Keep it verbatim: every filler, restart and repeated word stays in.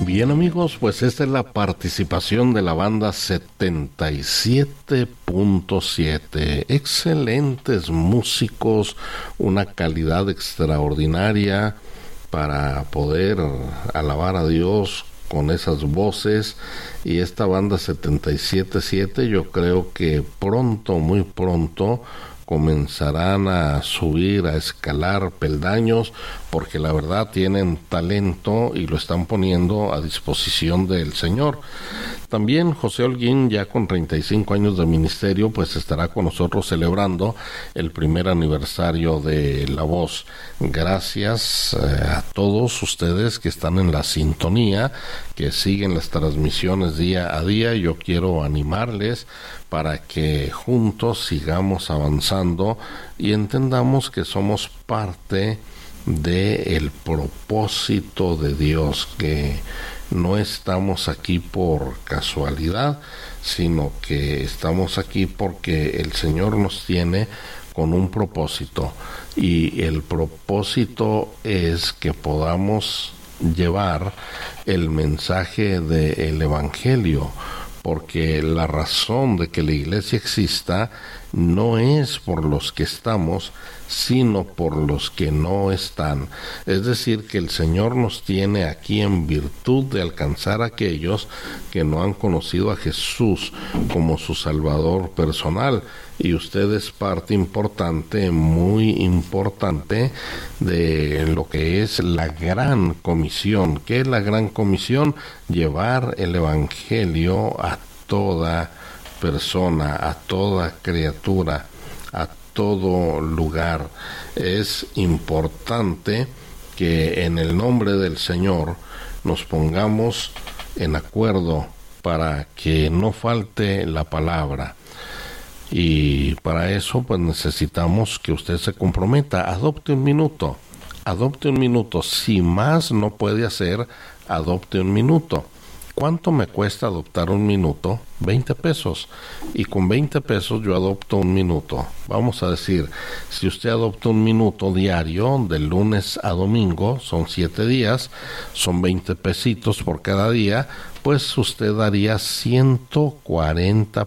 Bien, amigos, pues esta es la participación de la banda setenta y siete punto siete. Excelentes músicos, una calidad extraordinaria para poder alabar a Dios con esas voces. Y esta banda setenta y siete punto siete, yo creo que pronto, muy pronto, comenzarán a subir, a escalar peldaños, porque la verdad tienen talento y lo están poniendo a disposición del Señor. También José Holguín, ya con treinta y cinco años de ministerio, pues estará con nosotros celebrando el primer aniversario de La Voz. Gracias eh, a todos ustedes que están en la sintonía, que siguen las transmisiones día a día. Yo quiero animarles para que juntos sigamos avanzando y entendamos que somos parte del propósito de Dios, que no estamos aquí por casualidad, sino que estamos aquí porque el Señor nos tiene con un propósito, y el propósito es que podamos llevar el mensaje del Evangelio, porque la razón de que la iglesia exista no es por los que estamos, sino por los que no están. Es decir, que el Señor nos tiene aquí en virtud de alcanzar a aquellos que no han conocido a Jesús como su Salvador personal. Y usted es parte importante, muy importante, de lo que es la gran comisión. ¿Qué es la gran comisión? Llevar el Evangelio a toda persona, a toda criatura, a todo lugar. Es importante que en el nombre del Señor nos pongamos en acuerdo para que no falte la palabra. Y para eso pues necesitamos que usted se comprometa. Adopte un minuto, adopte un minuto. Si más no puede hacer, adopte un minuto. ¿Cuánto me cuesta adoptar un minuto? veinte pesos. Y con veinte pesos yo adopto un minuto. Vamos a decir, si usted adopta un minuto diario, de lunes a domingo, son siete días, son veinte pesitos por cada día, pues usted daría ciento cuarenta